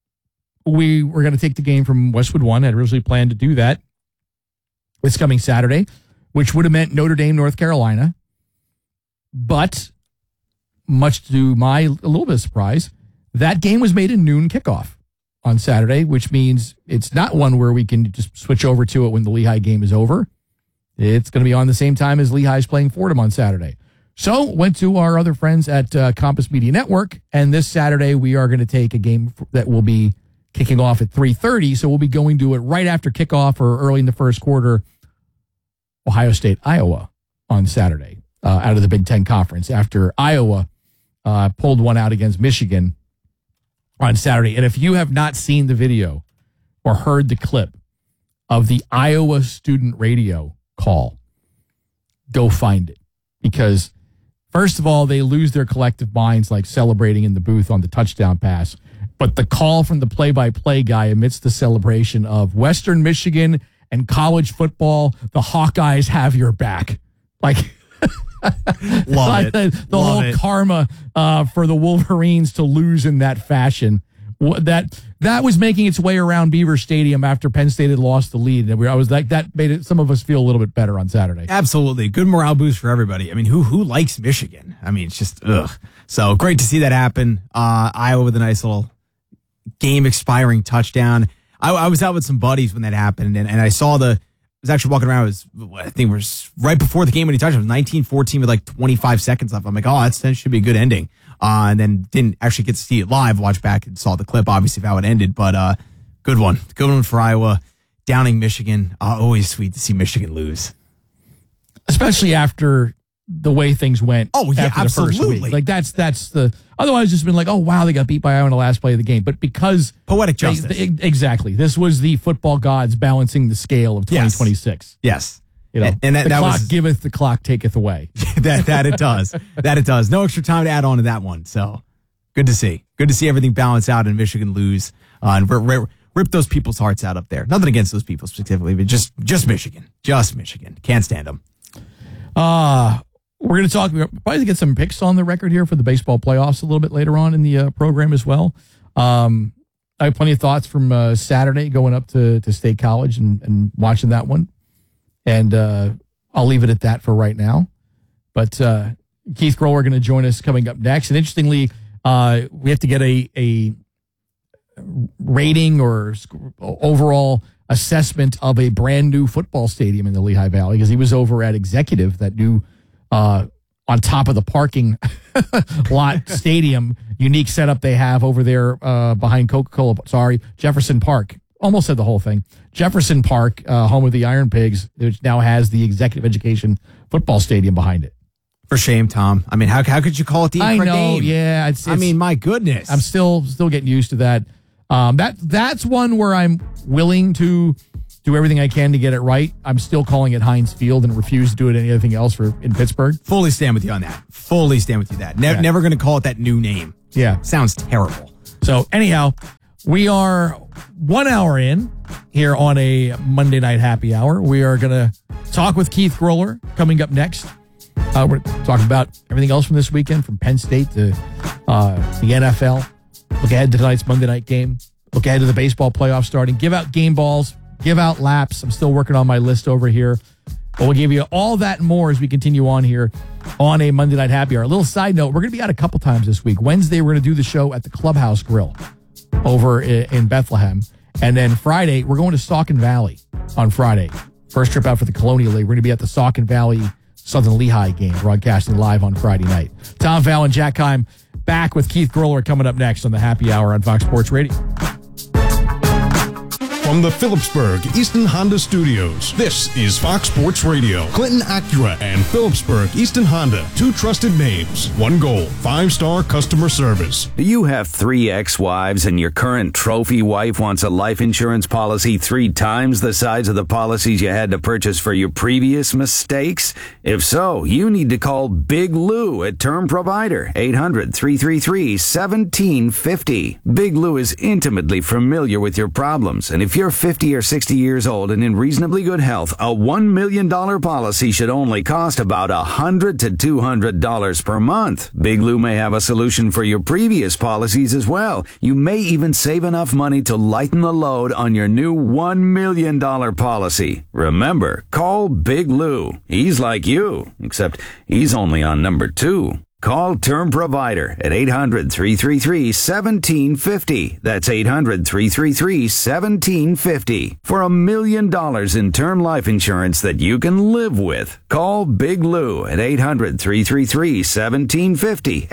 we were going to take the game from Westwood One. I originally planned to do that this coming Saturday, which would have meant Notre Dame, North Carolina. But much to my a little bit of surprise, that game was made a noon kickoff on Saturday, which means it's not one where we can just switch over to it when the Lehigh game is over. It's going to be on the same time as Lehigh's playing Fordham on Saturday. So went to our other friends at Compass Media Network, and this Saturday we are going to take a game that will be kicking off at 3:30. So we'll be going to it right after kickoff or early in the first quarter. Ohio State, Iowa on Saturday out of the Big Ten Conference after Iowa pulled one out against Michigan on Saturday. And if you have not seen the video or heard the clip of the Iowa student radio call, go find it. Because, first of all, they lose their collective minds like celebrating in the booth on the touchdown pass. But the call from the play-by-play guy amidst the celebration of Western Michigan and college football, the Hawkeyes have your back. Like... Love it. The whole karma for the Wolverines to lose in that fashion. That was making its way around Beaver Stadium after Penn State had lost the lead. And I was like, that made some of us feel a little bit better on Saturday. Absolutely. Good morale boost for everybody. I mean, who likes Michigan? I mean, it's just, ugh. So great to see that happen. Iowa with a nice little game expiring touchdown. I was out with some buddies when that happened, and I saw I was actually walking around. I think it was right before the game when he touched. It was 19-14 with like 25 seconds left. I'm like, oh, that should be a good ending. And then didn't actually get to see it live. Watched back and saw the clip, obviously, of how it ended. But good one for Iowa. Downing Michigan. Always sweet to see Michigan lose, especially after the way things went. Oh yeah, after absolutely. The first week. Like that's the. Otherwise, just been like, oh wow, they got beat by Iowa in the last play of the game. But because poetic justice, exactly. This was the football gods balancing the scale of 2026. Yes. You know, and the clock giveth, the clock taketh away. that it does. That it does. No extra time to add on to that one. So good to see. Good to see everything balance out and Michigan lose and rip those people's hearts out up there. Nothing against those people specifically, but just Michigan. Just Michigan. Can't stand them. We're going to talk, we're probably get some picks on the record here for the baseball playoffs a little bit later on in the program as well. I have plenty of thoughts from Saturday going up to State College and watching that one. And I'll leave it at that for right now. But Keith Grohl are going to join us coming up next. And interestingly, we have to get a rating or overall assessment of a brand new football stadium in the Lehigh Valley because he was over at Executive, that new on top of the parking lot stadium, unique setup they have over there behind Coca-Cola. Sorry, Jefferson Park. Almost said the whole thing. Jefferson Park, home of the Iron Pigs, which now has the Executive Education Football Stadium behind it. For shame, Tom. I mean, how could you call it the incorrect name? Yeah. I mean, my goodness. I'm still getting used to that. That's one where I'm willing to do everything I can to get it right. I'm still calling it Heinz Field and refuse to do it anything else in Pittsburgh. Fully stand with you on that. Fully stand with you that. Never going to call it that new name. Yeah. Sounds terrible. So anyhow, we are 1 hour in here on a Monday night happy hour. We are going to talk with Keith Groller coming up next. We're talking about everything else from this weekend, from Penn State to the NFL. Look ahead to tonight's Monday night game. Look ahead to the baseball playoffs starting. Give out game balls. Give out laps. I'm still working on my list over here. But we'll give you all that and more as we continue on here on a Monday night happy hour. A little side note, we're going to be out a couple times this week. Wednesday, we're going to do the show at the Clubhouse Grill over in Bethlehem. And then Friday, we're going to Saucon Valley on Friday. First trip out for the Colonial League. We're going to be at the Saucon Valley Southern Lehigh game, broadcasting live on Friday night. Tom Fallon, Jack Keim, back with Keith Groller coming up next on the Happy Hour on Fox Sports Radio. From the Phillipsburg Easton Honda Studios, this is Fox Sports Radio. Clinton Acura and Phillipsburg Easton Honda, two trusted names, one goal, 5-star customer service. Do you have 3 ex-wives and your current trophy wife wants a life insurance policy 3 times the size of the policies you had to purchase for your previous mistakes? If so, you need to call Big Lou at Term Provider, 800-333-1750. Big Lou is intimately familiar with your problems, and if you're 50 or 60 years old and in reasonably good health, a $1 million policy should only cost about $100 to $200 per month. Big Lou may have a solution for your previous policies as well. You may even save enough money to lighten the load on your new $1 million policy. Remember, call Big Lou. He's like you, except he's only on number 2. Call Term Provider at 800-333-1750. That's 800-333-1750 for $1 million in term life insurance that you can live with. Call Big Lou at 800-333-1750.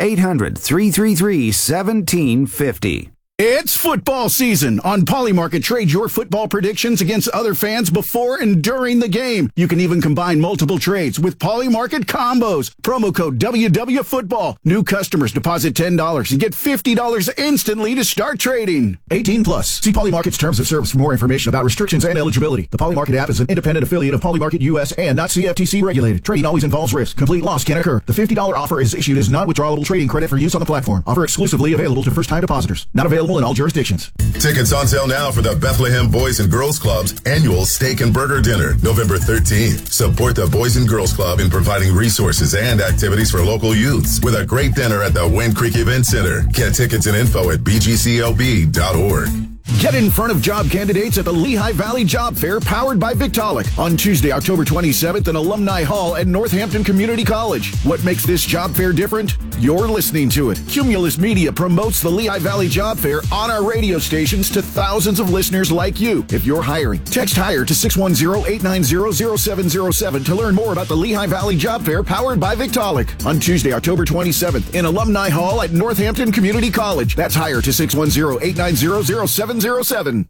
800-333-1750. It's football season. On Polymarket, trade your football predictions against other fans before and during the game. You can even combine multiple trades with Polymarket combos. Promo code WWFootball. New customers deposit $10 and get $50 instantly to start trading. 18 plus. See Polymarket's terms of service for more information about restrictions and eligibility. The Polymarket app is an independent affiliate of Polymarket US and not CFTC regulated. Trading always involves risk. Complete loss can occur. The $50 offer is issued as non-withdrawable trading credit for use on the platform. Offer exclusively available to first-time depositors. Not available in all jurisdictions. Tickets on sale now for the Bethlehem Boys and Girls Club's annual Steak and Burger Dinner, November 13th. Support the Boys and Girls Club in providing resources and activities for local youths with a great dinner at the Wind Creek Event Center. Get tickets and info at bgclb.org. Get in front of job candidates at the Lehigh Valley Job Fair powered by Victaulic on Tuesday, October 27th in Alumni Hall at Northampton Community College. What makes this job fair different? You're listening to it. Cumulus Media promotes the Lehigh Valley Job Fair on our radio stations to thousands of listeners like you. If you're hiring, text HIRE to 610-890-0707 to learn more about the Lehigh Valley Job Fair powered by Victaulic on Tuesday, October 27th in Alumni Hall at Northampton Community College. That's HIRE to 610-890-0707. REAGLE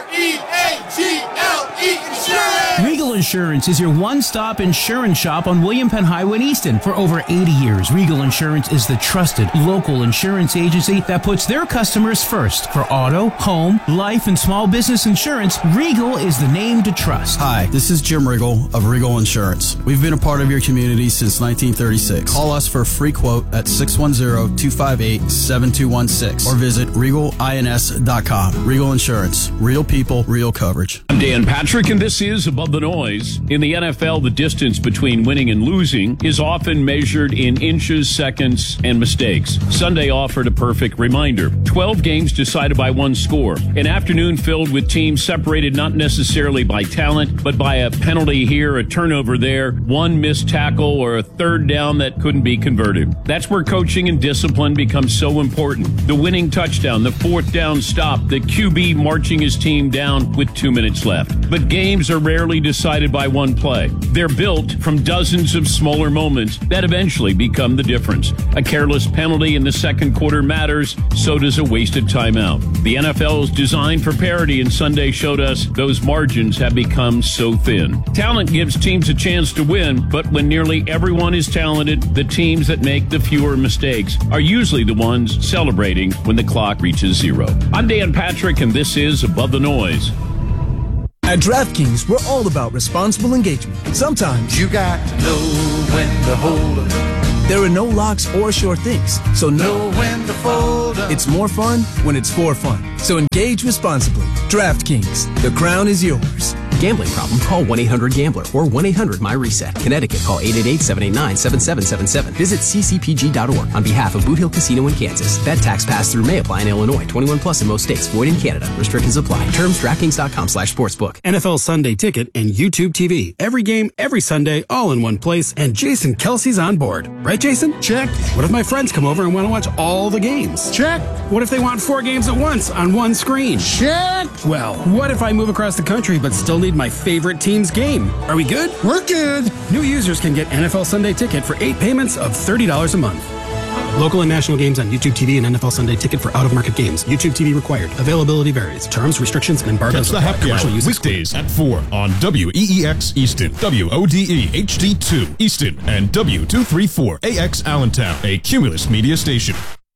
Insurance! Regal Insurance is your one-stop insurance shop on William Penn Highway in Easton. For over 80 years, Regal Insurance is the trusted local insurance agency that puts their customers first. For auto, home, life, and small business insurance, Regal is the name to trust. Hi, this is Jim Riggle of Regal Insurance. We've been a part of your community since 1936. Call us for a free quote at 610-258-7216 or visit regalins.com. Regal Insurance. Real people, real coverage. I'm Dan Patrick, and this is Above the Noise. In the NFL, the distance between winning and losing is often measured in inches, seconds, and mistakes. Sunday offered a perfect reminder. 12 games decided by one score. An afternoon filled with teams separated not necessarily by talent, but by a penalty here, a turnover there, one missed tackle, or a third down that couldn't be converted. That's where coaching and discipline becomes so important. The winning touchdown, the fourth down stop, the QB marching his team down with 2 minutes left. But games are rarely decided by one play. They're built from dozens of smaller moments that eventually become the difference. A careless penalty in the second quarter matters, so does a wasted timeout. The NFL is designed for parity, and Sunday showed us those margins have become so thin. Talent gives teams a chance to win, but when nearly everyone is talented, the teams that make the fewer mistakes are usually the ones celebrating when the clock reaches zero. I'm Dan Patrick, and this is Above the Noise. At DraftKings, we're all about responsible engagement. Sometimes you got to know when to hold up. There are no locks or sure things, so know when to fold up. It's more fun when it's for fun. So engage responsibly. DraftKings, the crown is yours. Gambling problem? Call 1-800-GAMBLER or 1-800-MyReset. Connecticut, call 888-789-7777. Visit ccpg.org on behalf of Boot Hill Casino in Kansas. That tax pass-through may apply in Illinois. 21 plus in most states. Void in Canada. Restrictions apply. Terms DraftKings.com/sportsbook. NFL Sunday Ticket and YouTube TV. Every game, every Sunday, all in one place. And Jason Kelsey's on board. Right, Jason? Check. What if my friends come over and want to watch all the games? Check. What if they want 4 games at once on one screen? Check. Well, what if I move across the country but still need my favorite team's game? Are we good? We're good. New users can get NFL Sunday Ticket for 8 payments of $30 a month. Local and national games on YouTube TV and NFL Sunday Ticket for out-of-market games. YouTube TV required. Availability varies. Terms, restrictions, and embargoes. Catch the happy hour weekdays at 4 on WEEX Easton, WODE HD2 Easton, and W234AX Allentown, a Cumulus media station.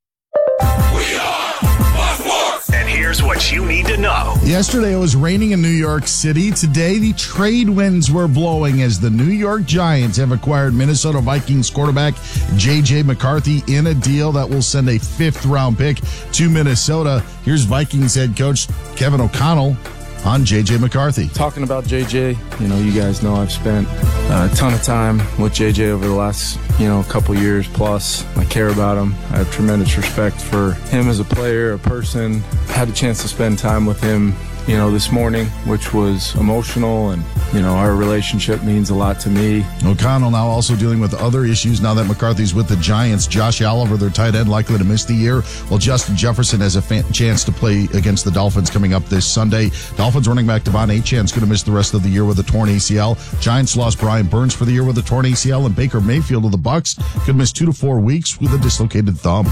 And here's what you need to know. Yesterday it was raining in New York City. Today the trade winds were blowing as the New York Giants have acquired Minnesota Vikings quarterback J.J. McCarthy in a deal that will send a 5th-round pick to Minnesota. Here's Vikings head coach Kevin O'Connell on J.J. McCarthy. Talking about J.J., you guys know I've spent a ton of time with J.J. over the last, couple years plus. I care about him. I have tremendous respect for him as a player, a person. Had a chance to spend time with him, this morning, which was emotional, and, our relationship means a lot to me. O'Connell now also dealing with other issues now that McCarthy's with the Giants. Josh Oliver, their tight end, likely to miss the year, while Justin Jefferson has a chance to play against the Dolphins coming up this Sunday. Dolphins running back Devon Achane's going to miss the rest of the year with a torn ACL. Giants lost Brian Burns for the year with a torn ACL, and Baker Mayfield of the Bucs could miss 2 to 4 weeks with a dislocated thumb.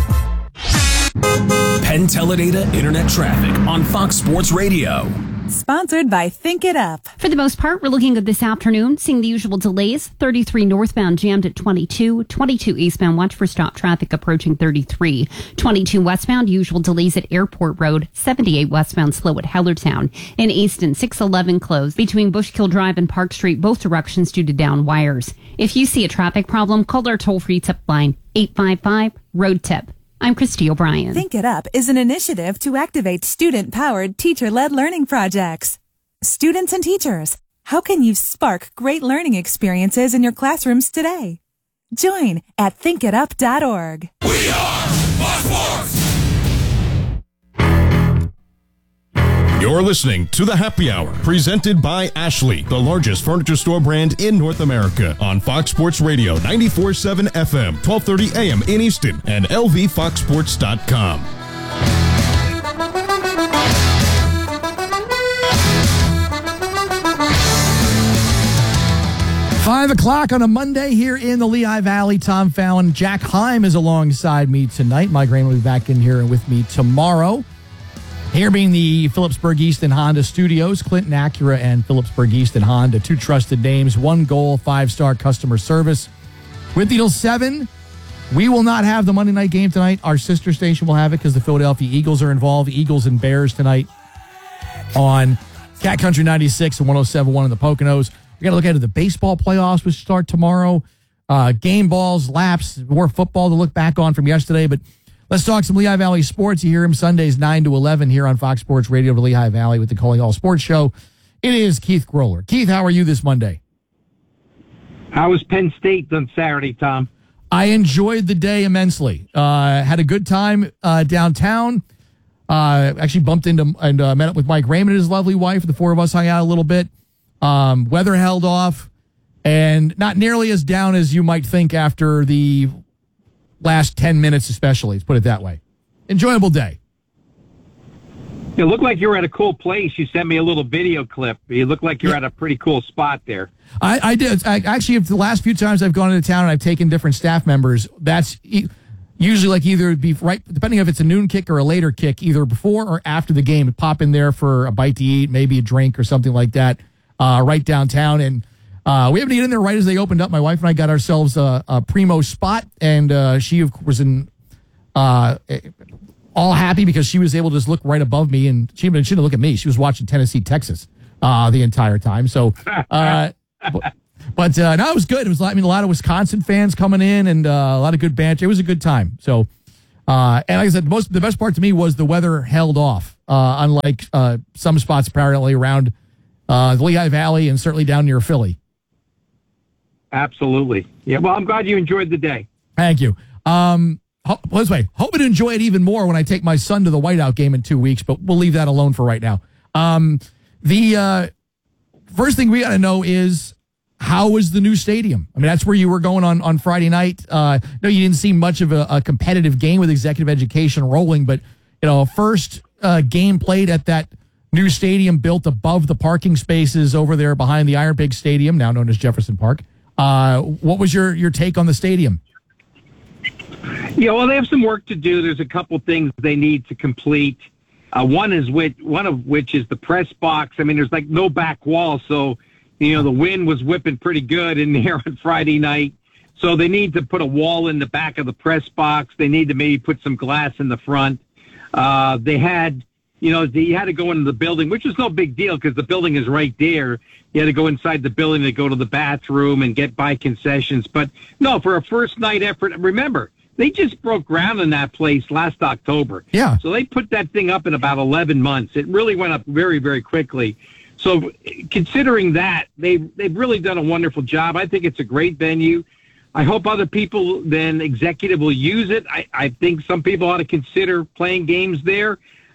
Penn Teledata Internet Traffic on Fox Sports Radio. Sponsored by Think It Up. For the most part, we're looking good this afternoon, seeing the usual delays. 33 northbound jammed at 22, 22 eastbound watch for stop traffic approaching 33, 22 westbound usual delays at Airport Road, 78 westbound slow at Hellertown. In Easton, 611 closed between Bushkill Drive and Park Street, both directions due to down wires. If you see a traffic problem, call our toll-free tip line, 855-ROAD-TIP. I'm Christy O'Brien. Think It Up is an initiative to activate student-powered, teacher-led learning projects. Students and teachers, how can you spark great learning experiences in your classrooms today? Join at thinkitup.org. We are Fox Sports! You're listening to The Happy Hour, presented by Ashley, the largest furniture store brand in North America, on Fox Sports Radio 94.7 FM, 1230 AM in Easton, and lvfoxsports.com. Five o'clock on a Monday here in the Lehigh Valley. Tom Fallon, Jack Heim is alongside me tonight. Mike Green will be back in here with me tomorrow. Here being the Phillipsburg Easton Honda Studios, Clinton Acura and Phillipsburg Easton Honda, 2 trusted names, 1 goal, 5-star customer service. With Needle 7, we will not have the Monday night game tonight. Our sister station will have it because the Philadelphia Eagles are involved. Eagles and Bears tonight on Cat Country 96 and 107.1 in the Poconos. We got to look ahead to the baseball playoffs, which start tomorrow. Game balls, laps, more football to look back on from yesterday, but let's talk some Lehigh Valley sports. You hear him Sundays 9 to 11 here on Fox Sports Radio to Lehigh Valley with the Calling All Sports Show. It is Keith Groller. Keith, how are you this Monday? How was Penn State on Saturday, Tom? I enjoyed the day immensely. Had a good time downtown. Actually bumped into and met up with Mike Raymond and his lovely wife. The 4 of us hung out a little bit. Weather held off, and not nearly as down as you might think after the last 10 minutes especially, let's put it that way. Enjoyable day. It looked like you were at a cool place. You sent me a little video clip. You look like you're at a pretty cool spot there. I did. Actually, the last few times I've gone into town and I've taken different staff members, that's usually like either be right, depending if it's a noon kick or a later kick, either before or after the game. Pop in there for a bite to eat, maybe a drink or something like that, right downtown. And we haven't eaten there right as they opened up. My wife and I got ourselves a primo spot, and she was in all happy because she was able to just look right above me, and she didn't look at me. She was watching Tennessee, Texas the entire time. So, but no, it was good. It was, a lot of Wisconsin fans coming in and a lot of good banter. It was a good time. So, and like I said, the best part to me was the weather held off, unlike some spots apparently around the Lehigh Valley and certainly down near Philly. Absolutely. Yeah, well, I'm glad you enjoyed the day. Thank you. This way, hoping to enjoy it even more when I take my son to the Whiteout game in 2 weeks, but we'll leave that alone for right now. The first thing we got to know is, how was the new stadium? I mean, that's where you were going on Friday night. No, you didn't see much of a competitive game with Executive Education rolling, but first game played at that new stadium built above the parking spaces over there behind the Iron Pig Stadium, now known as Jefferson Park. What was your take on the stadium? Yeah, well, they have some work to do. There's a couple things they need to complete. One of which is the press box. I mean, there's like no back wall, so the wind was whipping pretty good in there on Friday night. So they need to put a wall in the back of the press box. They need to maybe put some glass in the front. They had, you had to go into the building, which is no big deal because the building is right there. You had to go inside the building to go to the bathroom and buy concessions. But no, for a first night effort, remember, they just broke ground in that place last October. Yeah. So they put that thing up in about 11 months. It really went up very, very quickly. So considering that, they've really done a wonderful job. I think it's a great venue. I hope other people than Executive will use it. I think some people ought to consider playing games there.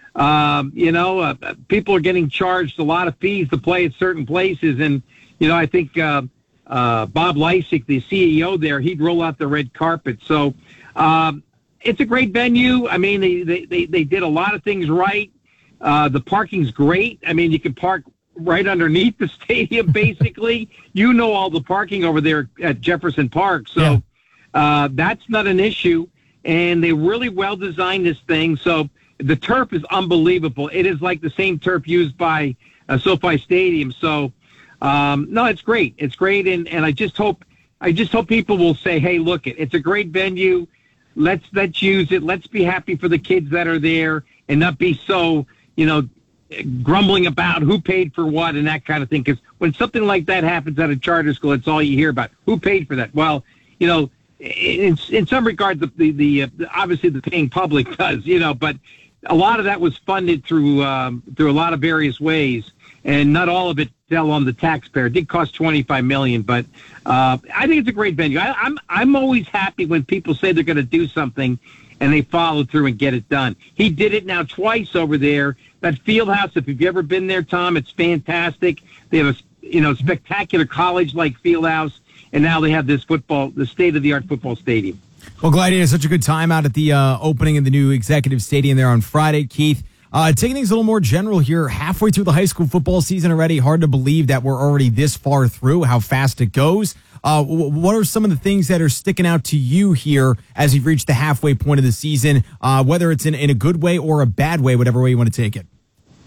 People are getting charged a lot of fees to play at certain places. And, I think Bob Lysick, the CEO there, he'd roll out the red carpet. So it's a great venue. I mean, they did a lot of things right. The parking's great. I mean, you can park right underneath the stadium, basically. All the parking over there at Jefferson Park. So that's not an issue. And they really well designed this thing. So the turf is unbelievable. It is like the same turf used by SoFi Stadium. So, no, it's great. It's great. And I just hope people will say, hey, look, it's a great venue. Let's use it. Let's be happy for the kids that are there and not be so, grumbling about who paid for what and that kind of thing. Because when something like that happens at a charter school, it's all you hear about. Who paid for that? Well, in some regards, the obviously the paying public does, but a lot of that was funded through a lot of various ways, and not all of it fell on the taxpayer. It did cost $25 million, but I think it's a great venue. I'm always happy when people say they're going to do something and they follow through and get it done. He did it now twice over there. That field house, if you've ever been there, Tom, it's fantastic. They have a spectacular college-like field house, and now they have this the state-of-the-art football stadium. Well, glad you had such a good time out at the opening of the new Executive Stadium there on Friday, Keith. Taking things a little more general here, halfway through the high school football season already. Hard to believe that we're already this far through, how fast it goes. What are some of the things that are sticking out to you here as you've reached the halfway point of the season, whether it's in a good way or a bad way, whatever way you want to take it?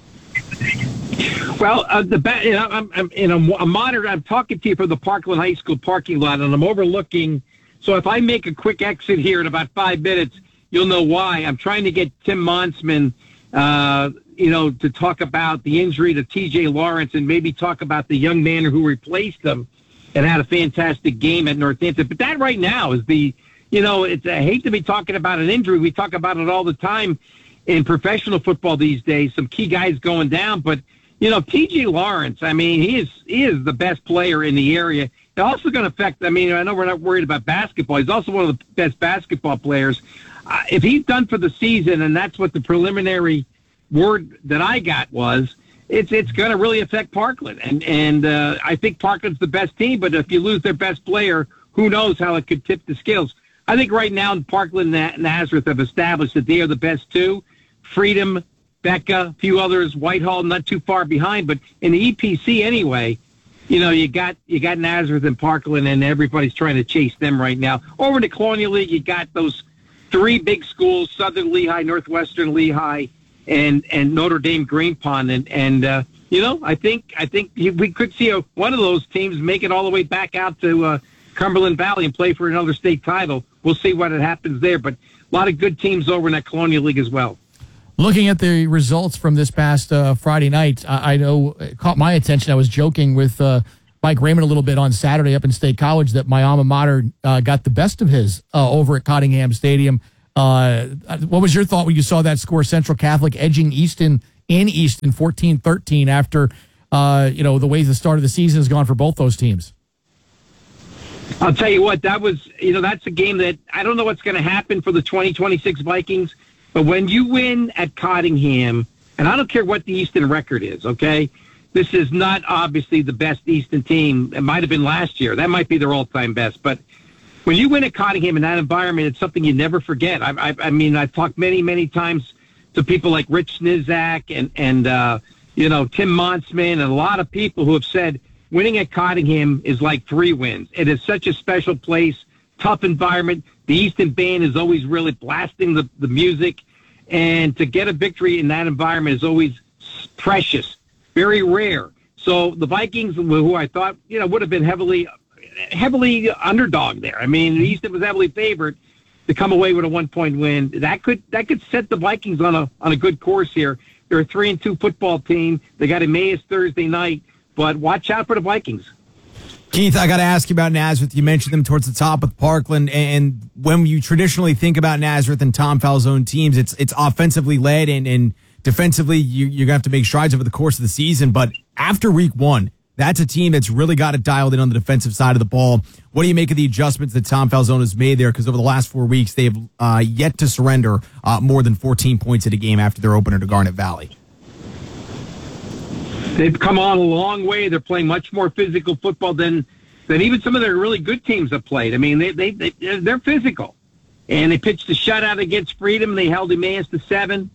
Well, I'm in a monitor. I'm talking to you from the Parkland High School parking lot, and I'm overlooking. So if I make a quick exit here in about 5 minutes, you'll know why. I'm trying to get Tim Monsman, to talk about the injury to T.J. Lawrence and maybe talk about the young man who replaced him and had a fantastic game at Northampton. But that right now is I hate to be talking about an injury. We talk about it all the time in professional football these days, some key guys going down. But, T.J. Lawrence, I mean, he is the best player in the area. It's also going to affect, I know we're not worried about basketball. He's also one of the best basketball players. If he's done for the season, and that's what the preliminary word that I got was, it's going to really affect Parkland. And I think Parkland's the best team, but if you lose their best player, who knows how it could tip the scales. I think right now Parkland and Nazareth have established that they are the best two. Freedom Becca, a few others, Whitehall not too far behind. But in the EPC anyway, you got Nazareth and Parkland, and everybody's trying to chase them right now. Over in the Colonial League, you got those three big schools: Southern Lehigh, Northwestern Lehigh, and Notre Dame Green Pond. And I think we could see one of those teams make it all the way back out to Cumberland Valley and play for another state title. We'll see what happens there. But a lot of good teams over in that Colonial League as well. Looking at the results from this past Friday night, I know it caught my attention. I was joking with Mike Raymond a little bit on Saturday up in State College that my alma mater got the best of his over at Cottingham Stadium. What was your thought when you saw that score? Central Catholic edging Easton in Easton 14-13 after the way the start of the season has gone for both those teams. I'll tell you what, that's a game that I don't know what's going to happen for the 2026 Vikings. But when you win at Cottingham, and I don't care what the Easton record is, okay? This is not obviously the best Easton team. It might have been last year. That might be their all-time best. But when you win at Cottingham in that environment, it's something you never forget. I mean, I've talked many, many times to people like Rich Nizak and Tim Monsman and a lot of people who have said winning at Cottingham is like 3 wins. It is such a special place, tough environment. The Easton band is always really blasting the music, and to get a victory in that environment is always precious, very rare. So the Vikings, who I thought would have been heavily underdog there. I mean, Easton was heavily favored to come away with a 1-point win. That could set the Vikings on a good course here. They're a 3-2 football team. They got Emmaus Thursday night, but watch out for the Vikings. Keith, I got to ask you about Nazareth. You mentioned them towards the top with Parkland, and when you traditionally think about Nazareth and Tom Falzone teams, it's offensively led, and defensively you're going to have to make strides over the course of the season. But after week 1, that's a team that's really got it dialed in on the defensive side of the ball. What do you make of the adjustments that Tom Falzone has made there? Because over the last 4 weeks, they've yet to surrender more than 14 points at a game after their opener to Garnet Valley. They've come on a long way. They're playing much more physical football than even some of their really good teams have played. I mean, they're physical. And they pitched a shutout against Freedom. They held Emmaus to 7.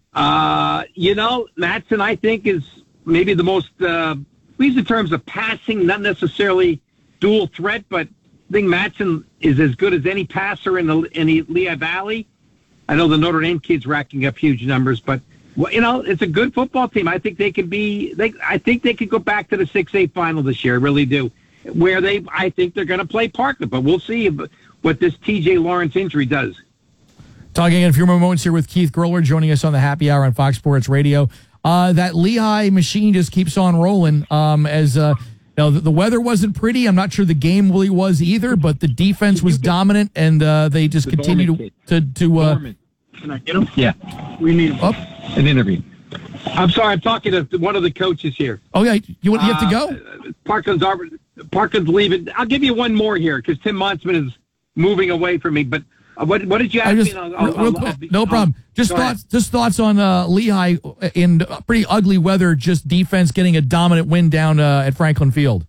Matson, I think, is maybe the most, at least in terms of passing, not necessarily dual threat, but I think Matson is as good as any passer in the Lehigh Valley. I know the Notre Dame kid's racking up huge numbers, but it's a good football team. I think they could I think they could go back to the 6A final this year. I really do. I think they're going to play Parkland, but we'll see what this TJ Lawrence injury does. Talking in a few more moments here with Keith Groller joining us on the Happy Hour on Fox Sports Radio. That Lehigh machine just keeps on rolling. The weather wasn't pretty. I'm not sure the game really was either, but the defense was dominant, and they just continue to. Can I get him? Yeah, we need an interview. I'm sorry, I'm talking to one of the coaches here. Oh yeah, you have to go. Parkland's leaving. I'll give you one more here because Tim Monsman is moving away from me. But what did you ask me? No problem. Just thoughts on Lehigh in pretty ugly weather. Just defense getting a dominant win down at Franklin Field.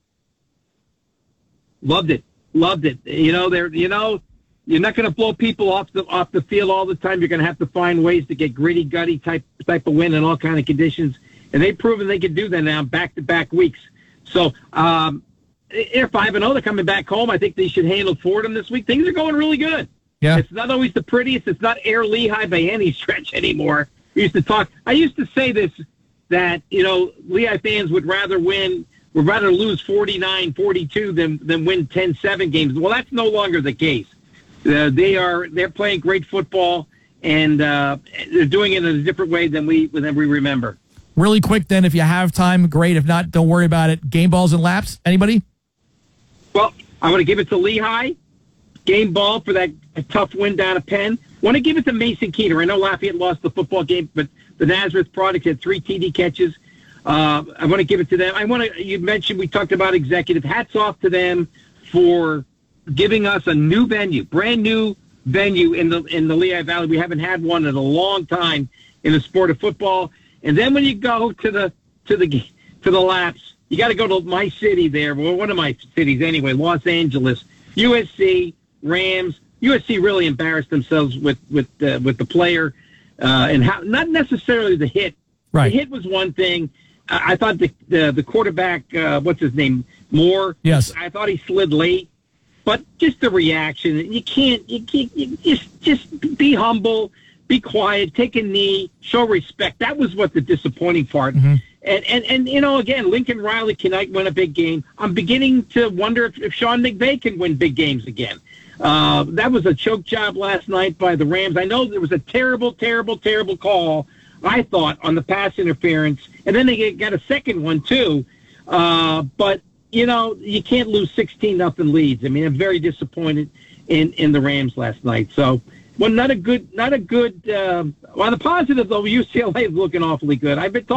Loved it. You're not going to blow people off the field all the time. You're going to have to find ways to get gritty, gutty type of win in all kind of conditions, and they've proven they can do that now back-to-back weeks. So they're 5-0. They're coming back home. I think they should handle Fordham this week. Things are going really good. Yeah, it's not always the prettiest. It's not Air Lehigh by any stretch anymore. I used to say this, that Lehigh fans would rather lose 49-42 than win 10-7 games. Well, that's no longer the case. They're playing great football, and they're doing it in a different way than we remember. Really quick, then, if you have time, great. If not, don't worry about it. Game balls and laps. Anybody? Well, I'm going to give it to Lehigh. Game ball for that tough win down at Penn. Want to give it to Mason Keener. I know Lafayette lost the football game, but the Nazareth product had 3 TD catches. I want to give it to them. You mentioned we talked about executive. Hats off to them for giving us a new venue, brand new venue in the Lehigh Valley. We haven't had one in a long time in the sport of football. And then when you go to the laps, you got to go to my city there. Well, one of my cities anyway, Los Angeles. USC, Rams. USC really embarrassed themselves with the player. and how not necessarily the hit. Right. The hit was one thing. I thought the quarterback, what's his name, Moore. Yes. I thought he slid late, but just the reaction. You just be humble, be quiet, take a knee, show respect. That was what the disappointing part. Mm-hmm. And again, Lincoln Riley can win a big game. I'm beginning to wonder if Sean McVay can win big games again. That was a choke job last night by the Rams. I know there was a terrible, terrible, terrible call, I thought, on the pass interference. And then they got a second one, too. But, you can't lose 16-0 leads. I mean, I'm very disappointed in the Rams last night. So, well, not a good. On the positive, though, UCLA is looking awfully good. I've been talking